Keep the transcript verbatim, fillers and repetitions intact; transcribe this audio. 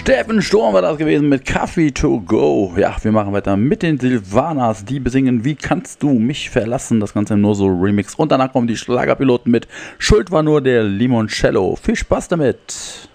Steffen Sturm war das gewesen mit Coffee to go. Ja, wir machen weiter mit den Silvanas, die besingen Wie kannst du mich verlassen? Das Ganze nur so Remix. Und danach kommen die Schlagerpiloten mit Schuld war nur der Limoncello. Viel Spaß damit.